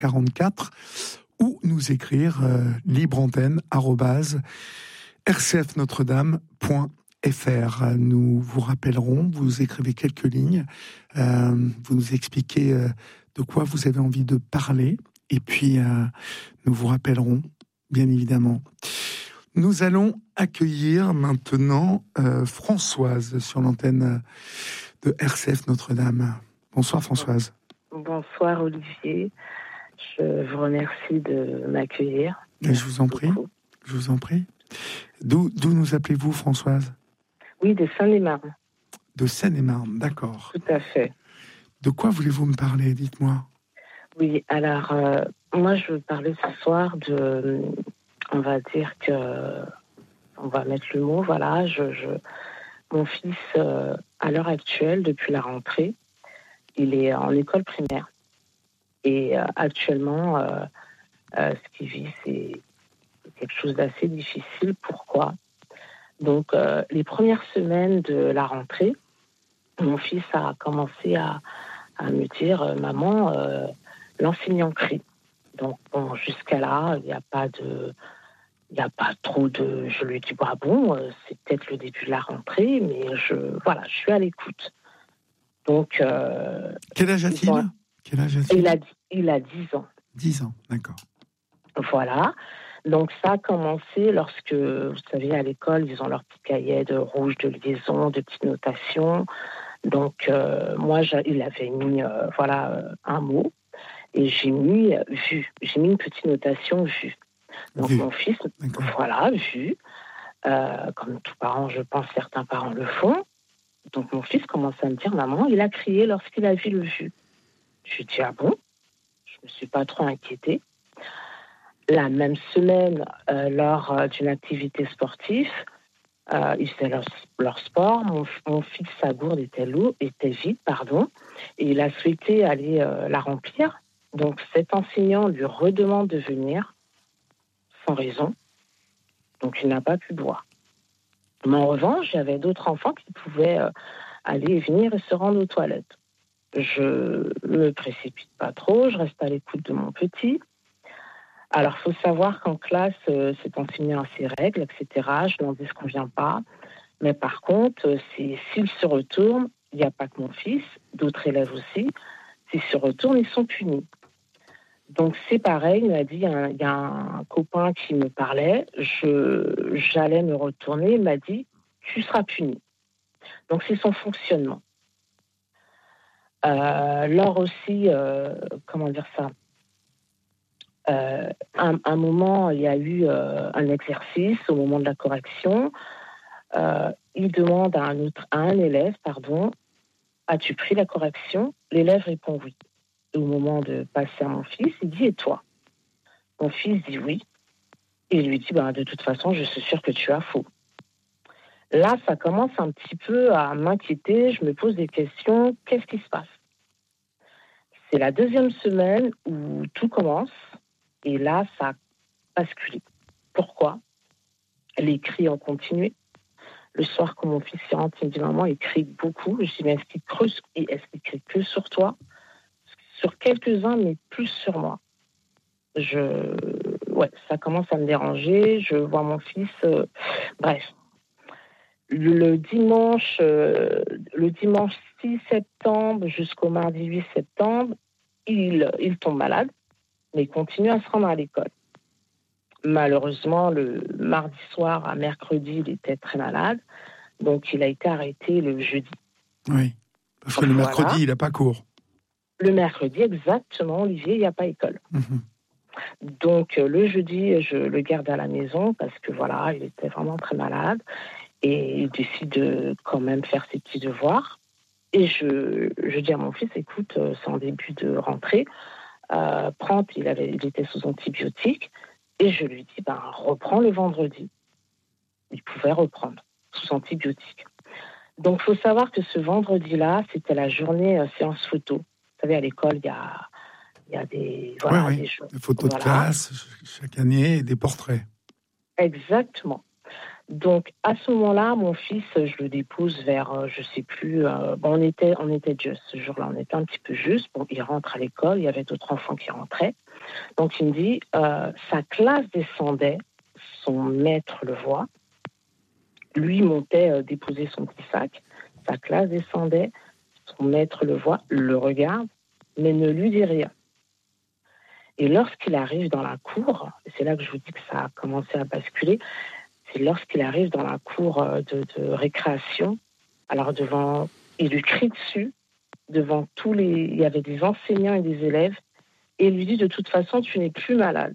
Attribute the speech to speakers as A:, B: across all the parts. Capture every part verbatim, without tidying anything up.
A: quarante-quatre ou nous écrire euh, libreantenne arobase r c f notre dame point f r. Nous vous rappellerons, vous écrivez quelques lignes, euh, vous nous expliquez euh, de quoi vous avez envie de parler, et puis euh, nous vous rappellerons, bien évidemment. Nous allons accueillir maintenant euh, Françoise sur l'antenne de R C F Notre-Dame. Bonsoir Françoise.
B: Bonsoir Olivier, je vous remercie de m'accueillir.
A: Et je vous en prie, beaucoup. je vous en prie. D'où, d'où nous appelez-vous Françoise ?
B: Oui, de Seine-et-Marne.
A: De Seine-et-Marne, d'accord.
B: Tout à fait.
A: De quoi voulez-vous me parler, dites-moi ?
B: Oui, alors euh, moi je veux parler ce soir de, on va dire que, on va mettre le mot, voilà, je, je, mon fils euh, à l'heure actuelle, depuis la rentrée, il est en école primaire. Et euh, actuellement, euh, euh, ce qu'il vit, c'est quelque chose d'assez difficile. Pourquoi ? Donc, euh, les premières semaines de la rentrée, mon fils a commencé à, à me dire euh, « Maman, euh, l'enseignant crie ». Donc, bon, jusqu'à là, il n'y a pas de... Il n'y a pas trop de... Je lui dis, bah bon, euh, c'est peut-être le début de la rentrée, mais je, voilà, je suis à l'écoute. Donc... Euh,
A: Quel âge a-t-il sont... Quel âge a-t-il
B: il a, il a dix ans.
A: dix ans, d'accord.
B: Voilà. Donc, ça a commencé lorsque, vous savez, à l'école, ils ont leur petit cahier de rouge, de liaison, de petites notations. Donc, euh, moi, il avait mis, euh, voilà, un mot. Et j'ai mis « vu ». J'ai mis une petite notation « vu ». Donc, vu. Mon fils, d'accord. Voilà, « vu euh, ». Comme tous parents, je pense, certains parents le font. Donc, mon fils commence à me dire « Maman, il a crié lorsqu'il a vu le « vu ». Je lui dis « Ah bon ?» Je ne me suis pas trop inquiétée. La même semaine, euh, lors euh, d'une activité sportive, euh, ils faisaient leur, leur sport. Mon, mon fils, sa gourde était, lourd, était vide, pardon, et il a souhaité aller euh, la remplir. Donc, cet enseignant lui redemande de venir, sans raison. Donc, il n'a pas pu boire. Mais en revanche, il y avait d'autres enfants qui pouvaient euh, aller et venir et se rendre aux toilettes. Je me précipite pas trop, je reste à l'écoute de mon petit. Alors, il faut savoir qu'en classe, euh, cet enseignant a ses règles, et cetera. Je n'en disconviens pas. Mais par contre, euh, si, s'il se retourne, il n'y a pas que mon fils, d'autres élèves aussi, s'ils se retournent, ils sont punis. Donc, c'est pareil, il m'a dit, il y a un, il y a un copain qui me parlait, je, j'allais me retourner, il m'a dit, tu seras puni. Donc, c'est son fonctionnement. Euh, lors aussi, euh, comment dire ça Euh, un, un moment, il y a eu euh, un exercice au moment de la correction. Euh, il demande à un, autre, à un élève, pardon, as-tu pris la correction ? L'élève répond oui. Et au moment de passer à mon fils, il dit, et toi ? Mon fils dit oui. Et il lui dit, ben, de toute façon, je suis sûre que tu as faux. Là, ça commence un petit peu à m'inquiéter. Je me pose des questions. Qu'est-ce qui se passe ? C'est la deuxième semaine où tout commence. Et là, ça a basculé. Pourquoi ? Les cris ont continué. Le soir, quand mon fils s'y rentre, il me dit « Maman, il crie beaucoup ». Je dis « Mais est-ce qu'il creuse et est-ce qu'il crie que sur toi ?» Sur quelques-uns, mais plus sur moi. Je... Ouais, ça commence à me déranger. Je vois mon fils... Euh... Bref. Le dimanche, euh... le dimanche six septembre jusqu'au mardi huit septembre, il, il tombe malade, mais il continue à se rendre à l'école. Malheureusement, le mardi soir à mercredi, il était très malade. Donc, il a été arrêté le jeudi.
A: Oui, parce que le voilà. mercredi, il n'a pas cours.
B: Le mercredi, exactement, Olivier, il n'y a pas école. Mm-hmm. Donc, le jeudi, je le garde à la maison parce que, voilà, il était vraiment très malade. Et il décide de quand même faire ses petits devoirs. Et je, je dis à mon fils, écoute, c'est en début de rentrée. Euh, prends, il, avait, il était sous antibiotiques. Et je lui dis, ben, reprends le vendredi. Il pouvait reprendre sous antibiotiques. Donc, il faut savoir que ce vendredi-là, c'était la journée euh, séance photo. Vous savez, à l'école, il y a, il y a des...
A: Voilà, oui, oui. Des, des photos voilà. de classe, chaque année, et des portraits.
B: Exactement. Donc, à ce moment-là, mon fils, je le dépose vers, euh, je sais plus, euh, bon, on était, on était juste, ce jour-là, on était un petit peu juste. Bon, il rentre à l'école, il y avait d'autres enfants qui rentraient. Donc, il me dit, euh, sa classe descendait, son maître le voit, lui montait euh, déposer son petit sac, sa classe descendait, son maître le voit, le regarde, mais ne lui dit rien. Et lorsqu'il arrive dans la cour, et c'est là que je vous dis que ça a commencé à basculer, c'est lorsqu'il arrive dans la cour de, de récréation, alors devant, il lui crie dessus, devant tous les, il y avait des enseignants et des élèves, et il lui dit de toute façon tu n'es plus malade.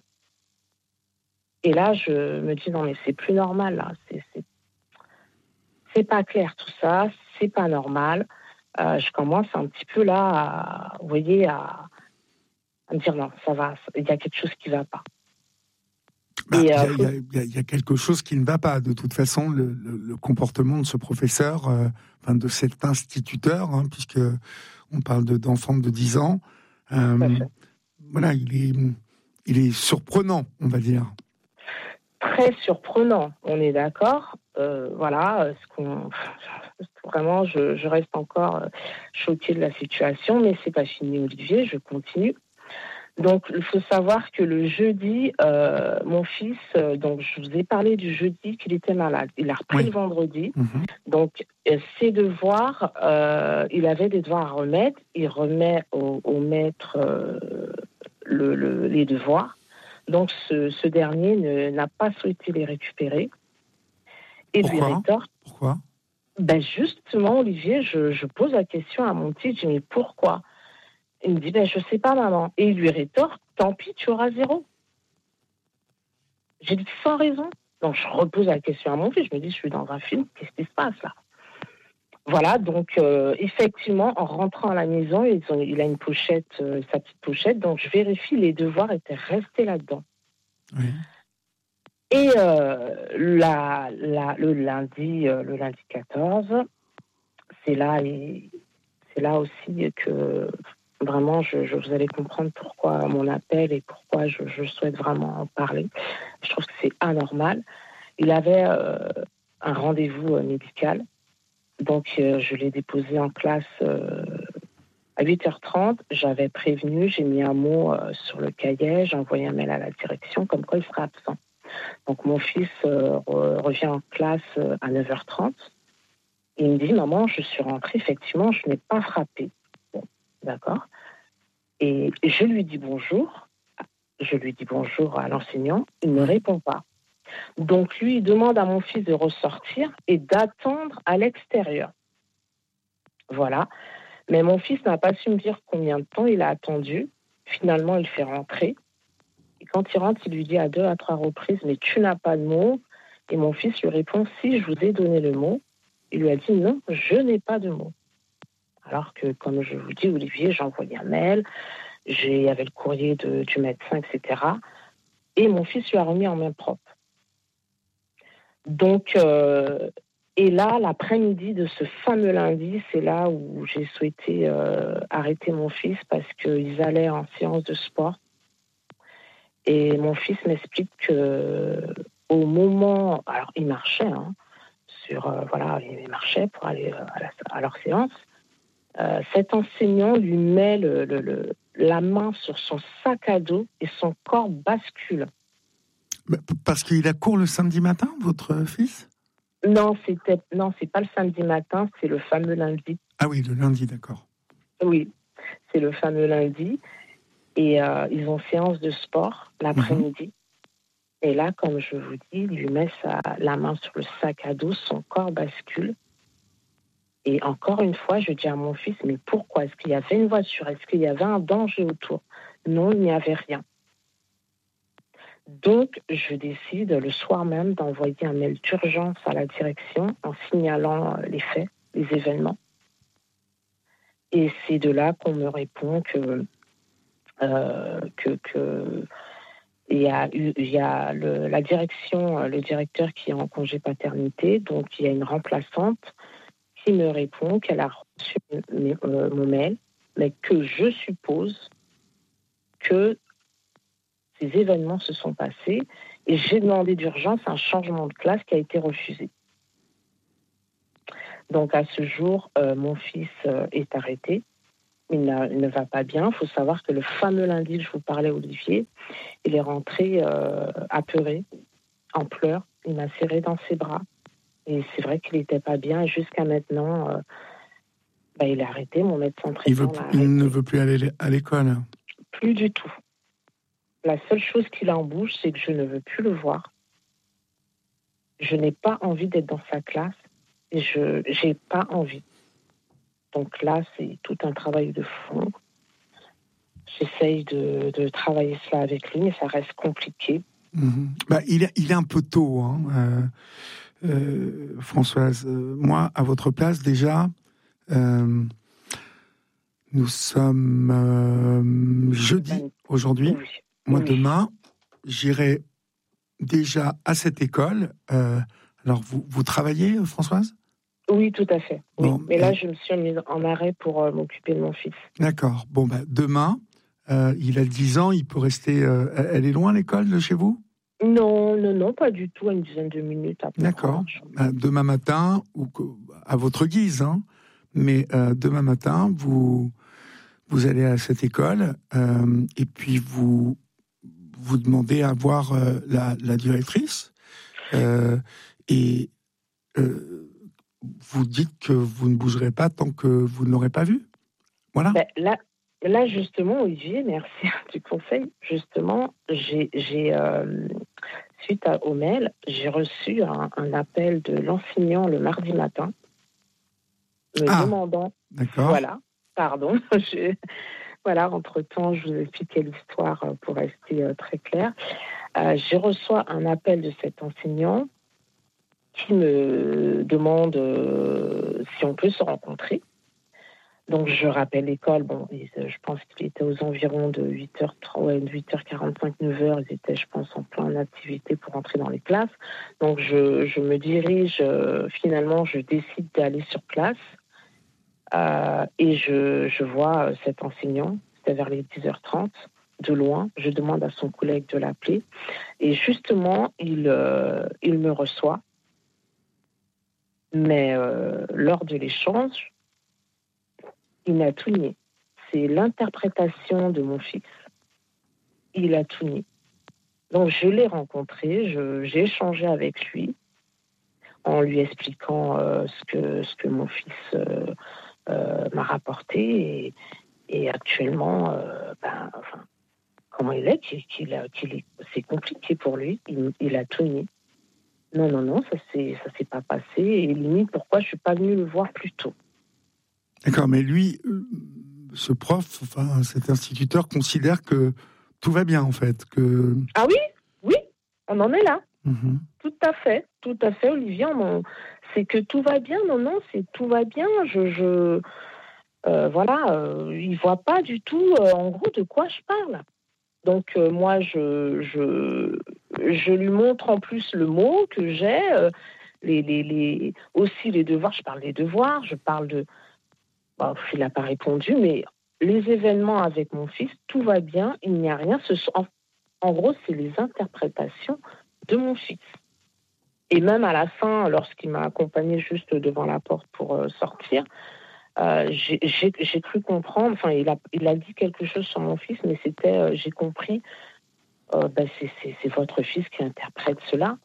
B: Et là je me dis non mais c'est plus normal là, c'est, c'est, c'est pas clair tout ça, c'est pas normal. Euh, je commence un petit peu là, à, vous voyez, à, à me dire non ça va, il y a quelque chose qui va pas.
A: Bah, il, y a, faut... il, y a, il y a quelque chose qui ne va pas. De toute façon, le, le, le comportement de ce professeur, euh, enfin de cet instituteur, hein, puisque on parle de, d'enfants de dix ans, euh, voilà, il est, il est surprenant, on va dire.
B: Très surprenant, on est d'accord. Euh, voilà, ce qu'on... vraiment, je, je reste encore choquée de la situation, mais c'est pas fini, Olivier, je continue. Donc, il faut savoir que le jeudi, euh, mon fils, euh, donc je vous ai parlé du jeudi qu'il était malade. Il a repris oui. le vendredi. Mm-hmm. Donc, euh, ses devoirs, euh, il avait des devoirs à remettre. Il remet au, au maître euh, le, le, les devoirs. Donc, ce, ce dernier ne, n'a pas souhaité les récupérer. Et
A: Pourquoi
B: lui rétorque.
A: Pourquoi
B: Ben justement, Olivier, je, je pose la question à mon petit, je dis, mais pourquoi ? Il me dit, ben, je sais pas, maman. Et il lui rétorque, tant pis, tu auras zéro. J'ai dit, sans raison. Donc, je repose la question à mon fils. Je me dis, je suis dans un film, qu'est-ce qui se passe là ? Voilà, donc, euh, effectivement, en rentrant à la maison, ils ont, il a une pochette, euh, sa petite pochette. Donc, je vérifie, les devoirs étaient restés là-dedans.
A: Oui.
B: Et euh, la, la, le, lundi, euh, le lundi quatorze, c'est là, et, c'est là aussi que... Vraiment, je, je, vous allez comprendre pourquoi mon appel et pourquoi je, je souhaite vraiment en parler. Je trouve que c'est anormal. Il avait euh, un rendez-vous euh, médical. Donc, euh, je l'ai déposé en classe euh, à huit heures trente. J'avais prévenu, j'ai mis un mot euh, sur le cahier, j'ai envoyé un mail à la direction comme quoi il serait absent. Donc, mon fils euh, re, revient en classe euh, à neuf heures trente. Il me dit, maman, je suis rentrée, effectivement, je n'ai pas frappé. Bon, d'accord. Et je lui dis bonjour, je lui dis bonjour à l'enseignant, il ne répond pas. Donc lui, il demande à mon fils de ressortir et d'attendre à l'extérieur. Voilà. Mais mon fils n'a pas su me dire combien de temps il a attendu. Finalement, il fait rentrer. Et quand il rentre, il lui dit à deux, à trois reprises, mais tu n'as pas de mots. Et mon fils lui répond, si, je vous ai donné le mot. Il lui a dit, non, je n'ai pas de mots. Alors que, comme je vous dis, Olivier, j'ai envoyé un mail, il y avait le courrier de, du médecin, et cetera. Et mon fils lui a remis en main propre. Donc, euh, et là, l'après-midi de ce fameux lundi, c'est là où j'ai souhaité euh, arrêter mon fils parce qu'ils allaient en séance de sport. Et mon fils m'explique qu'au moment... Alors, il marchait, hein, sur, euh, voilà, il marchait pour aller à, la, à leur séance. Euh, cet enseignant lui met le, le, le, la main sur son sac à dos et son corps bascule.
A: Parce qu'il a cours le samedi matin, votre fils ?
B: Non, c'était, non, c'est pas le samedi matin, c'est le fameux lundi.
A: Ah oui, le lundi, d'accord.
B: Oui, c'est le fameux lundi. Et euh, ils ont séance de sport l'après-midi. Mmh. Et là, comme je vous dis, il lui met sa, la main sur le sac à dos, son corps bascule. Et encore une fois, je dis à mon fils, mais pourquoi ? Est-ce qu'il y avait une voiture ? Est-ce qu'il y avait un danger autour ? Non, il n'y avait rien. Donc, je décide le soir même d'envoyer un mail d'urgence à la direction en signalant les faits, les événements. Et c'est de là qu'on me répond que, euh, que, que il y a, il y a le, la direction, le directeur qui est en congé paternité, donc il y a une remplaçante qui me répond qu'elle a reçu mes, euh, mon mail, mais que je suppose que ces événements se sont passés et j'ai demandé d'urgence un changement de classe qui a été refusé. Donc à ce jour, euh, mon fils euh, est arrêté. Il, il ne va pas bien. Il faut savoir que le fameux lundi que je vous parlais, Olivier, il est rentré euh, apeuré, en pleurs. Il m'a serré dans ses bras. Et c'est vrai qu'il n'était pas bien. Et jusqu'à maintenant, euh, bah, il est arrêté. Mon médecin traitant
A: il, veut,
B: l'a arrêté.
A: Il ne veut plus aller à l'école?
B: Plus du tout. La seule chose qu'il a en bouche, c'est que je ne veux plus le voir. Je n'ai pas envie d'être dans sa classe. Et je n'ai pas envie. Donc là, c'est tout un travail de fond. J'essaye de, de travailler cela avec lui, mais ça reste compliqué.
A: Mmh. Bah, il, est, il est un peu tôt, hein, euh, euh, Françoise. Euh, moi, à votre place, déjà, euh, nous sommes euh, jeudi aujourd'hui. Oui. Moi, oui. Demain, j'irai déjà à cette école. Euh, alors, vous, vous travaillez, Françoise ?
B: Oui, tout à fait. Oui. Bon, mais là, et... je me suis mise en arrêt pour euh, m'occuper de mon fils.
A: D'accord. Bon, bah, demain, euh, il a dix ans, il peut rester... Euh, elle est loin, l'école, de chez vous ?
B: Non, non, non, pas du tout, à une dizaine de minutes. Après.
A: D'accord. Bah, demain matin, ou à votre guise, hein, mais euh, demain matin, vous, vous allez à cette école euh, et puis vous, vous demandez à voir euh, la, la directrice euh, et... Euh, vous dites que vous ne bougerez pas tant que vous ne l'aurez pas vu. Voilà.
B: Ben, là, là, justement, Olivier, merci du conseil. Justement, j'ai, j'ai euh, suite à, au mail, j'ai reçu un, un appel de l'enseignant le mardi matin, me ah, demandant...
A: D'accord.
B: Voilà, pardon. je, voilà, entre-temps, je vous expliquais l'histoire pour rester euh, très clair. Euh, je reçois un appel de cet enseignant qui me demande euh, si on peut se rencontrer. Donc, je rappelle l'école. Bon, je pense qu'il était aux environs de huit heures trente, ouais, huit heures quarante-cinq, neuf heures. Ils étaient, je pense, en pleine activité pour entrer dans les classes. Donc, je, je me dirige, euh, finalement, je décide d'aller sur place. Euh, et je, je vois cet enseignant, c'était vers les dix heures trente, de loin. Je demande à son collègue de l'appeler. Et justement, il, euh, il me reçoit. Mais euh, lors de l'échange, il n'a tout nié. C'est l'interprétation de mon fils. Il a tout nié. Donc je l'ai rencontré, je, j'ai échangé avec lui en lui expliquant euh, ce, que, ce que mon fils euh, euh, m'a rapporté. Et, et actuellement, euh, ben, enfin, comment il est, qu'il, qu'il a, qu'il est, c'est compliqué pour lui. Il, il a tout nié. Non, non, non, ça s'est, ça s'est pas passé. Et limite, pourquoi je suis pas venue le voir plus tôt.
A: D'accord, mais lui, ce prof, enfin, cet instituteur considère que tout va bien, en fait. Que...
B: Ah oui, oui, on en est là.
A: Mm-hmm.
B: Tout à fait, tout à fait, Olivier. On... C'est que tout va bien. Non, non, c'est tout va bien. Je, je, euh, voilà, euh, il voit pas du tout, euh, en gros, de quoi je parle. Donc euh, moi, je, je, je lui montre en plus le mot que j'ai, euh, les, les, les, aussi les devoirs. Je parle des devoirs, je parle de... Bon, il n'a pas répondu, mais les événements avec mon fils, tout va bien, il n'y a rien. Ce sont, en, en gros, c'est les interprétations de mon fils. Et même à la fin, lorsqu'il m'a accompagné juste devant la porte pour euh, sortir, euh, j'ai, j'ai, j'ai cru comprendre, enfin, il a, il a dit quelque chose sur mon fils, mais c'était, euh, j'ai compris, euh, ben, c'est, c'est, c'est votre fils qui interprète cela.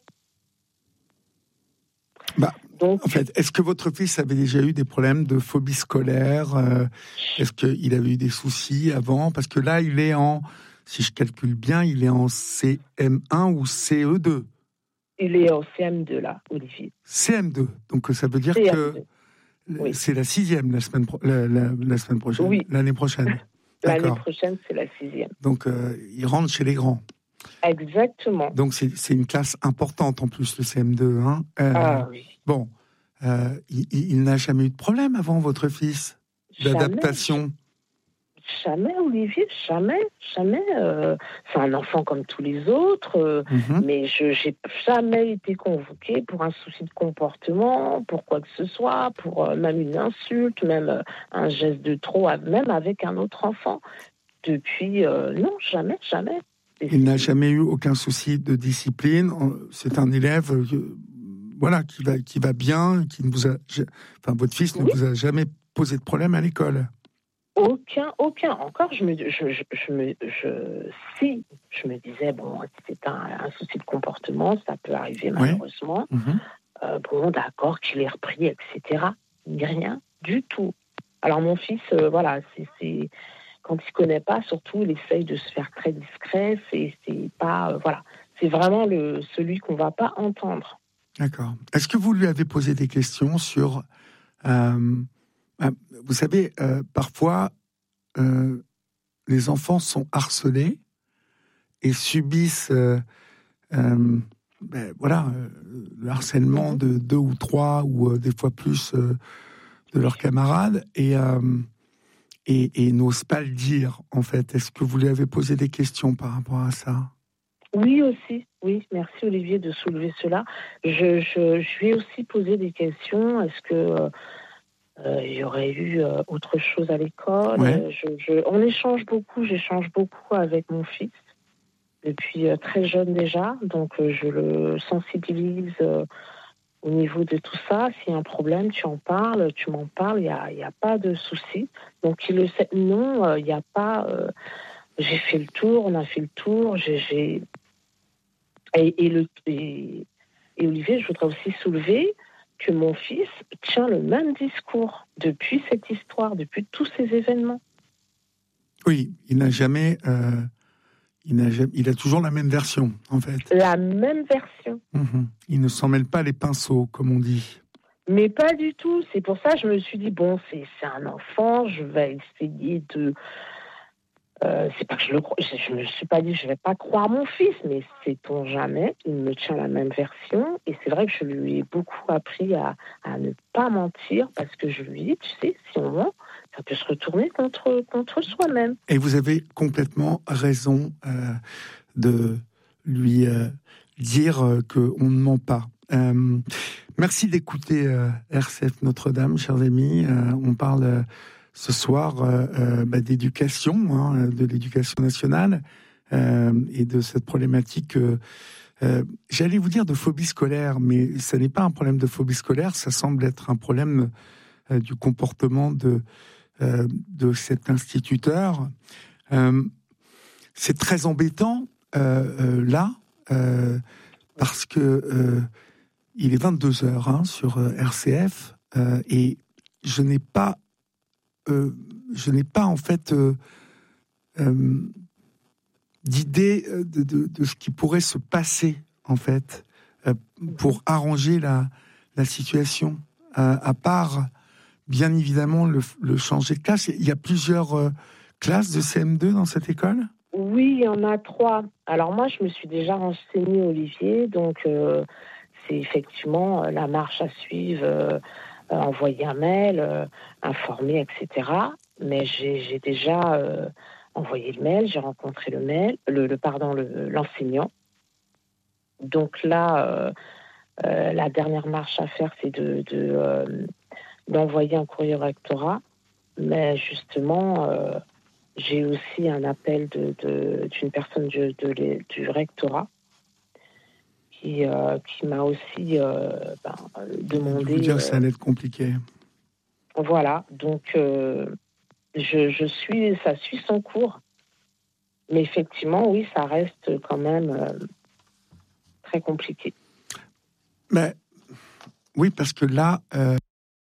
A: Bah, Donc, en fait, est-ce que votre fils avait déjà eu des problèmes de phobie scolaire euh, Est-ce qu'il avait eu des soucis avant? Parce que là, il est en, si je calcule bien, il est en C M un ou C E deux.
B: Il est en C M deux, là, Olivier.
A: C M deux, donc ça veut dire
B: C M deux.
A: Que
B: oui.
A: C'est la sixième la semaine, pro- la, la, la semaine prochaine,
B: oui.
A: L'année prochaine.
B: L'année prochaine, c'est la sixième.
A: Donc, euh, il rentre chez les grands.
B: Exactement.
A: Donc, c'est, c'est une classe importante, en plus, le C M deux. Hein. Euh,
B: ah oui.
A: Bon, euh, il, il n'a jamais eu de problème avant, votre fils, d'adaptation?
B: Jamais, Olivier, jamais, jamais. Euh, c'est un enfant comme tous les autres, euh, mm-hmm. mais je n'ai jamais été convoquée pour un souci de comportement, pour quoi que ce soit, pour euh, même une insulte, même euh, un geste de trop, même avec un autre enfant. Depuis, euh, non, jamais, jamais.
A: Il n'a jamais eu aucun souci de discipline. C'est un élève, euh, voilà, qui va, qui va bien, qui ne vous a, enfin, votre fils ne oui. vous a jamais posé de problème à l'école.
B: Aucun, aucun. Encore, je me, je, je, je me, je, si je me disais bon, c'est un, un souci de comportement, ça peut arriver malheureusement.
A: Oui. Mmh.
B: Euh, bon, d'accord, qu'il ait repris, et cetera. Rien du tout. Alors mon fils, euh, voilà, c'est, c'est quand il connaît pas, surtout, il essaye de se faire très discret. C'est, c'est pas, euh, voilà, c'est vraiment le celui qu'on va pas entendre.
A: D'accord. Est-ce que vous lui avez posé des questions sur, euh, euh, vous savez, euh, parfois euh, les enfants sont harcelés et subissent, euh, euh, ben, voilà, euh, le harcèlement de deux ou trois ou euh, des fois plus euh, de leurs camarades et euh, Et, et n'ose pas le dire, en fait. Est-ce que vous lui avez posé des questions par rapport à ça ?
B: Oui, aussi. Oui, merci Olivier de soulever cela. Je, je, je lui ai aussi posé des questions. Est-ce que euh, il y aurait eu euh, autre chose à l'école ?
A: Ouais.
B: je, je, On échange beaucoup. J'échange beaucoup avec mon fils depuis euh, très jeune déjà. Donc, euh, je le sensibilise euh, au niveau de tout ça. S'il y a un problème, tu en parles, tu m'en parles, il n'y a, y a pas de souci. Donc, il le sait. Non, il euh, n'y a pas... Euh, j'ai fait le tour, on a fait le tour. J'ai... j'ai... Et, et, le, et, et Olivier, je voudrais aussi soulever que mon fils tient le même discours depuis cette histoire, depuis tous ces événements.
A: Oui, il n'a jamais... Euh... Il a, il a toujours la même version, en fait.
B: La même version.
A: Mmh. Il ne s'en mêle pas les pinceaux, comme on dit.
B: Mais pas du tout. C'est pour ça que je me suis dit, bon, c'est, c'est un enfant, je vais essayer de... Euh, c'est pas que je le crois, je, je me suis pas dit, je vais pas croire mon fils, mais sait-on jamais, il me tient la même version. Et c'est vrai que je lui ai beaucoup appris à, à ne pas mentir, parce que je lui dis, tu sais, si on ment, ça peut se retourner contre, contre soi-même.
A: Et vous avez complètement raison euh, de lui euh, dire euh, qu'on ne ment pas. Euh, merci d'écouter euh, R C F Notre-Dame, chers amis. Euh, on parle euh, ce soir euh, euh, bah, d'éducation, hein, de l'éducation nationale euh, et de cette problématique. Euh, euh, j'allais vous dire de phobie scolaire, mais ça n'est pas un problème de phobie scolaire, ça semble être un problème euh, du comportement de Euh, de cet instituteur. Euh, c'est très embêtant euh, euh, là, euh, parce que euh, il est vingt-deux heures hein, sur euh, R C F euh, et je n'ai pas, euh, je n'ai pas en fait euh, euh, d'idée de, de, de ce qui pourrait se passer en fait euh, pour arranger la, la situation, euh, à part bien évidemment, le, le changer de classe. Il y a plusieurs euh, classes de C M deux dans cette école ?
B: Oui, il y en a trois. Alors moi, je me suis déjà renseignée, Olivier. Donc, euh, c'est effectivement euh, la marche à suivre, euh, euh, envoyer un mail, euh, informer, et cetera. Mais j'ai, j'ai déjà euh, envoyé le mail, j'ai rencontré le mail, le, le pardon, le, l'enseignant. Donc là, euh, euh, la dernière marche à faire, c'est de... de euh, d'envoyer un courrier au rectorat, mais justement, euh, j'ai aussi un appel de, de, d'une personne de, de, du rectorat qui, euh, qui m'a aussi euh, ben, demandé...
A: Je veux dire que ça allait être compliqué.
B: Euh, voilà, donc euh, je, je suis, ça suit son cours, mais effectivement, oui, ça reste quand même euh, très compliqué.
A: Mais oui, parce que là... Euh